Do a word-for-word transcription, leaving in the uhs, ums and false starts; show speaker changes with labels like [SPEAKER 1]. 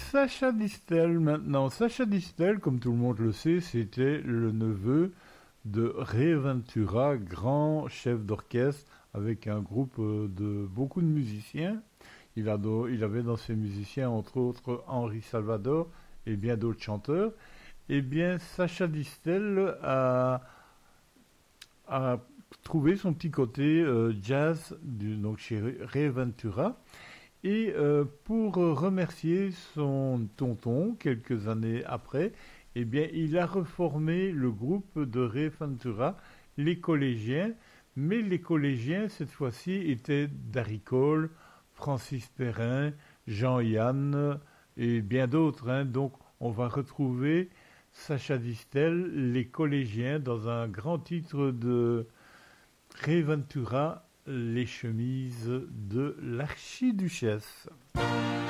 [SPEAKER 1] Sacha Distel maintenant. Sacha Distel, comme tout le monde le sait, c'était le neveu de Ray Ventura, grand chef d'orchestre avec un groupe de beaucoup de musiciens. Il, a do- il avait dans ses musiciens entre autres Henri Salvador et bien d'autres chanteurs. Eh bien, Sacha Distel a, a trouvé son petit côté euh, jazz du, donc chez Ray Ventura. Et euh, pour remercier son tonton, quelques années après, eh bien, il a reformé le groupe de Ray Ventura, les collégiens, mais les collégiens, cette fois-ci, étaient Darry Cole, Francis Perrin, Jean-Yann et bien d'autres. Hein. Donc, on va retrouver Sacha Distel, les collégiens, dans un grand titre de Ray Ventura, les chemises de l'archiduchesse.